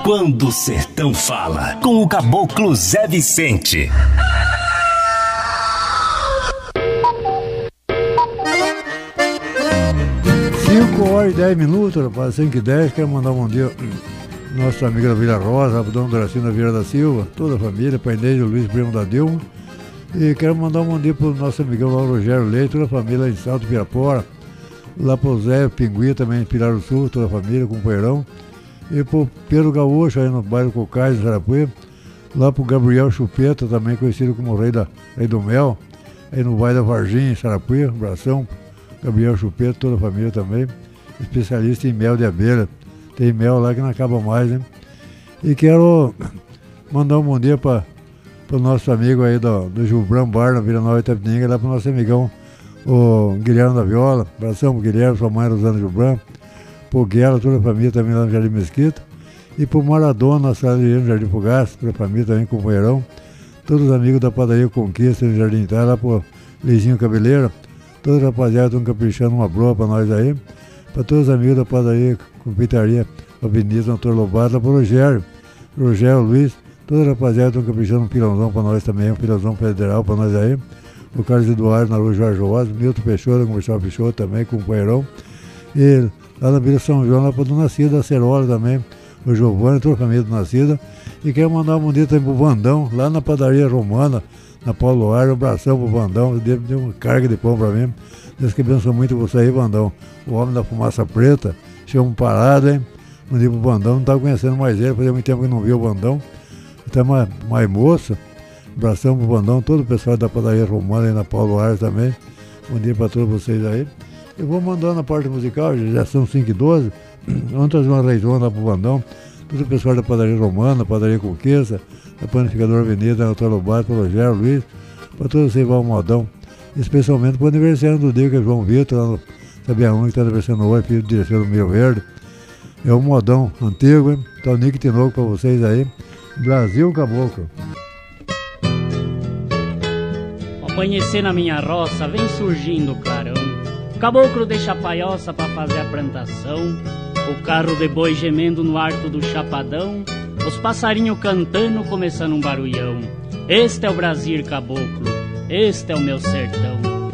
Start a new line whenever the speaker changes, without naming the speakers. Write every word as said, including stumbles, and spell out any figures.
Quando o Sertão Fala, com o Caboclo Zé Vicente.
cinco horas e dez minutos, rapaz, cinco e dez, quero mandar um bom dia nossa amiga da Vila Rosa, Dona Doracina Vieira da Silva, toda a família, Pai Neide, Luiz, primo da Dilma. E quero mandar um bom dia pro nosso amigão lá, Rogério Leite, toda a família lá em Salto Pirapora, lá pro Zé Pinguim também, em Pilar do Sul, toda a família, companheirão. E pro Pedro Gaúcho, aí no bairro Cocais, em Sarapuí, lá pro Gabriel Chupeta, também conhecido como Rei, da, Rei do Mel, aí no bairro da Varginha, em Sarapuí, um abração, Gabriel Chupeta, toda a família também, especialista em mel de abelha, tem mel lá que não acaba mais, né? E quero mandar um bom dia para o nosso amigo aí do, do Gilbrão Bar, na Vila Nova Itapininga, lá pro nosso amigão, o Guilherme da Viola, abração pro Guilherme, sua mãe Rosana Gilbrão, pro Guela, toda a família também lá no Jardim Mesquita, e pro Maradona, na cidade de Jardim Fogaça, toda a família também, companheirão, todos os amigos da padaria Conquista no Jardim Itália, lá pro Lizinho Cabeleira, todos os rapaziadas estão caprichando uma broa pra nós aí, pra todos os amigos da padaria Confeitaria Avenida Doutor Lobato, lá pro Rogério, Rogério Luiz, todos os rapaziadas estão caprichando um pilãozão pra nós também, um pilãozão federal pra nós aí, o Carlos Eduardo na rua Jorge Rosa, Milton Peixoto, Comercial Peixoto também, companheirão, e lá na Vila São João, lá para Dona Cida, da Cerola também, o Giovanni, toda a família do Nascida. E quero mandar um bom dia também pro Vandão, lá na padaria Romana, na Paulo Ar, um abração pro Vandão, deu, deu uma carga de pão para mim. Deus que abençoe muito você aí, Vandão. O homem da fumaça preta, chama parado, hein? Um dia pro Vandão, não estava conhecendo mais ele, fazia muito tempo que não viu o Vandão. Então, mais, mais moça, abração pro Vandão, todo o pessoal da padaria Romana aí na Paulo Ar também. Bom dia para todos vocês aí. Eu vou mandando na parte musical, já são cinco e doze. Vamos trazer uma reizona lá pro Vandão. Todo o pessoal da padaria Romana, padaria Conquista, da Panificadora Avenida, da Doutor Lobato, pro Rogério Luiz, para todos vocês vão ao modão. Especialmente pro aniversário do dia, que é João Vitor, lá no Sabiaúna, que está aniversando hoje, filho do diretor do Miro Verde. É um modão antigo, hein? Então, Nick Tinoco para vocês aí. Brasil Caboclo.
Amanhecer na minha roça, vem surgindo o clarão. O caboclo deixa a paioça pra fazer a plantação. O carro de boi gemendo no arco do chapadão. Os passarinhos cantando, começando um barulhão. Este é o Brasil caboclo, este é o meu sertão.